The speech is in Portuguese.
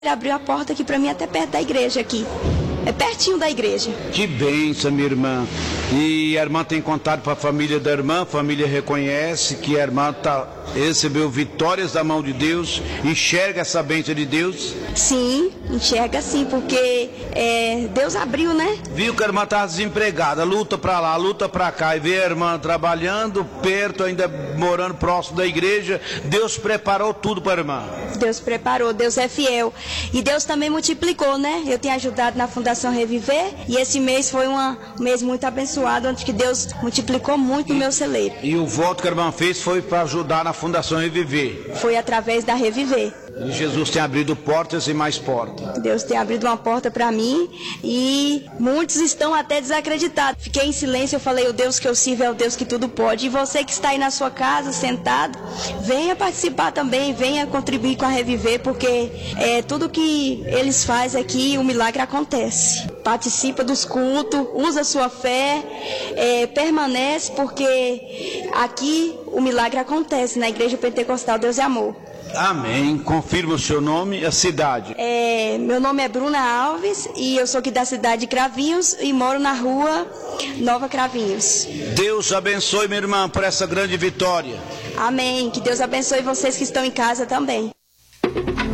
Ele abriu a porta aqui para mim, até perto da igreja aqui. É pertinho da igreja. Que bênção, minha irmã. E a irmã tem contado para a família da irmã, a família reconhece que a irmã recebeu vitórias da mão de Deus, enxerga essa bênção de Deus? Sim, enxerga sim, porque Deus abriu, né? Viu que a irmã estava desempregada, luta para lá, luta para cá, e vê a irmã trabalhando perto, ainda morando próximo da igreja. Deus preparou tudo para a irmã. Deus preparou, Deus é fiel. E Deus também multiplicou, né? Eu tenho ajudado na Fundação Reviver, e esse mês foi um mês muito abençoado, onde que Deus multiplicou muito o meu celeiro. E o voto que a irmã fez foi para ajudar na Fundação Reviver. Foi através da Reviver. E Jesus tem abrido portas e mais portas. Deus tem abrido uma porta para mim e muitos estão até desacreditados. Fiquei em silêncio, eu falei, o Deus que eu sirvo é o Deus que tudo pode. E você que está aí na sua casa, sentado, venha participar também, venha contribuir com a Reviver, porque tudo que eles fazem aqui, o milagre acontece. Participa dos cultos, usa a sua fé, permanece, porque aqui o milagre acontece na Igreja Pentecostal Deus é Amor. Amém. Confirma o seu nome e a cidade. Meu nome é Bruna Alves e eu sou aqui da cidade de Cravinhos e moro na rua Nova Cravinhos. Deus abençoe, minha irmã, por essa grande vitória. Amém. Que Deus abençoe vocês que estão em casa também.